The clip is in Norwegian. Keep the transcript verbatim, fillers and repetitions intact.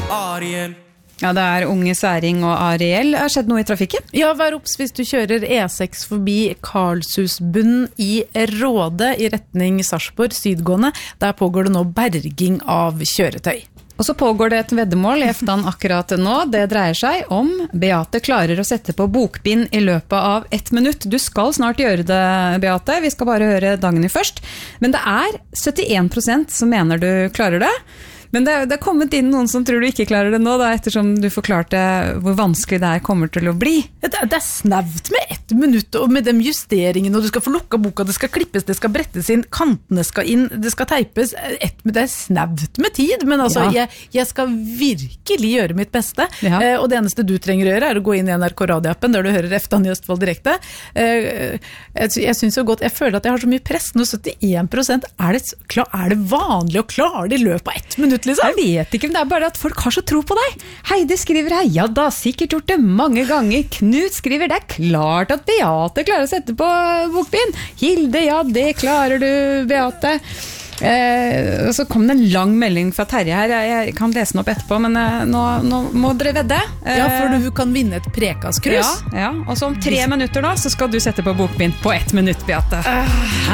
Ariel. Ja, det er Unge Særing og Ariel. Har skjedd noe i trafikken? Ja, vær obs hvis du kjører E seks forbi Karlshusbunnen i Råde i retning Sarpsborg, sydgående. Der pågår det nå berging av kjøretøy. Og så pågår det et veddemål i Eftan akkurat nå. Det dreier seg om Beate klarer å sette på bokbind i løpet av ett minutt. Du skal snart gjøre det, Beate. Vi skal bare høre Dagny først. Men det er syttien prosent som mener du klarer det. Men det, det er kommet inn noen som tror du ikke klarer det nå, da, ettersom du forklarte hvor vanskelig det her kommer til å bli. Det, det er snevt med ett minutt, og med de justeringene, og du skal få lukka boka, det skal klippes, det skal brettes inn, kantene skal inn, det skal teipes. Et, det er snevt med tid, men altså, ja. jeg, jeg skal virkelig gjøre mitt beste. Ja. Eh, og det eneste du trenger å gjøre er å gå inn i N R K radioappen, der du hører Eftan i Østfold direkte. Eh, jeg, jeg synes jo godt, jeg føler at jeg har så mye press, nå syttien prosent, er det, er det vanlig å klare det i løpet av ett minutt? Liksom? Jeg vet ikke, men det er bare at folk har så tro på deg. Heide skriver her, ja da, sikkert gjort det mange ganger. Knut skriver, det er klart at Beate klarer å sette på bokbind. Hilde, ja, det klarer du, Beate. Eh, og så kom det en lang melding fra Terje her. Jeg, jeg kan lese den opp etterpå, men eh, nå, nå må dere vedde. Eh, ja, for du kan vinne et Prekas-krus. Ja, ja, og så om tre minutter da, så skal du sette på bokbind på ett minutt, Beate. Uh.